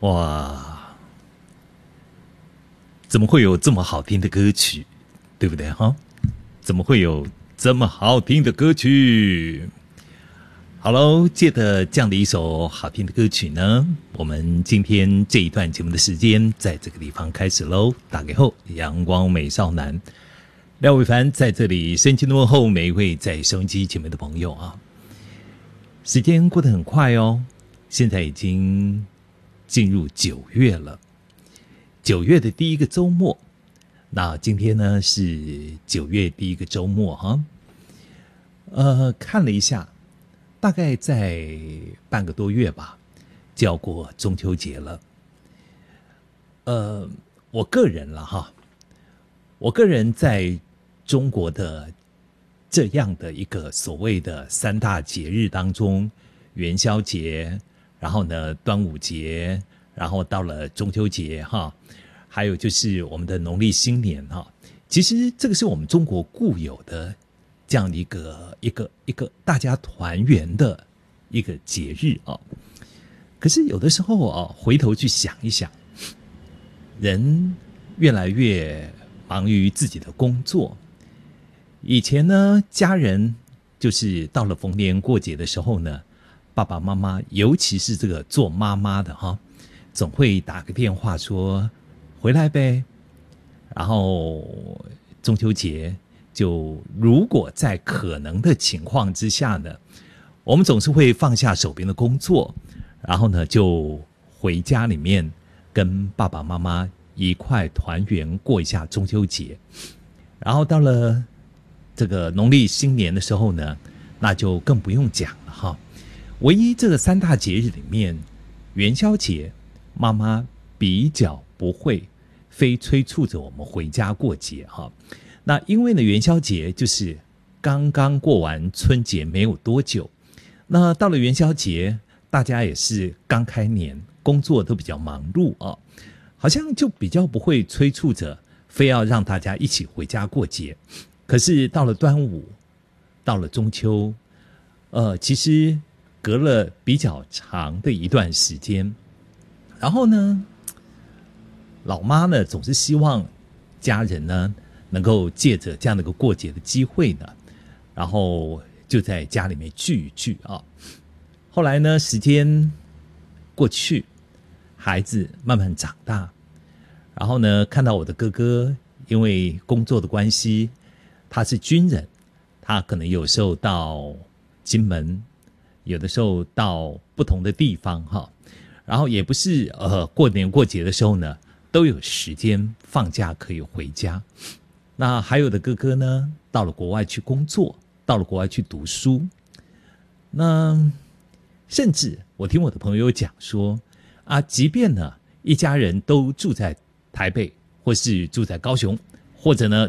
哇，怎么会有这么好听的歌曲，对不对哈？怎么会有这么好听的歌曲？好喽，借着这样的一首好听的歌曲呢，我们今天这一段节目的时间在这个地方开始喽。打给后，阳光美少男廖伟凡在这里深情的问候每一位在收音机前面的朋友啊。时间过得很快哦，现在已经进入9月了，9月的第一个周末。那今天呢是9月第一个周末哈。看了一下，大概在半个多月吧，就要过中秋节了。我个人了哈，我个人在中国的这样的一个所谓的3大节日当中，元宵节，然后呢端午节，然后到了中秋节哈，还有就是我们的农历新年哈。其实这个是我们中国固有的这样的一个大家团圆的一个节日啊。可是有的时候啊，回头去想一想，人越来越忙于自己的工作。以前呢，家人就是到了逢年过节的时候呢，爸爸妈妈，尤其是这个做妈妈的哈，总会打个电话说回来呗。然后中秋节就如果在可能的情况之下呢，我们总是会放下手边的工作，然后呢就回家里面跟爸爸妈妈一块团圆过一下中秋节。然后到了这个农历新年的时候呢，那就更不用讲了哈。唯一这个3大节日里面，元宵节妈妈比较不会非催促着我们回家过节哈。那因为呢，元宵节就是刚刚过完春节没有多久，那到了元宵节，大家也是刚开年，工作都比较忙碌啊，好像就比较不会催促着非要让大家一起回家过节。可是到了端午，到了中秋，其实隔了比较长的一段时间，然后呢，老妈呢总是希望家人呢能够借着这样的一个过节的机会呢，然后就在家里面聚一聚啊。后来呢，时间过去，孩子慢慢长大，然后呢，看到我的哥哥因为工作的关系，他是军人，他可能有时候到金门，有的时候到不同的地方哈，然后也不是过年过节的时候呢都有时间放假可以回家。那还有的哥哥呢，到了国外去工作，到了国外去读书。那甚至我听我的朋友讲说啊，即便呢一家人都住在台北，或是住在高雄，或者呢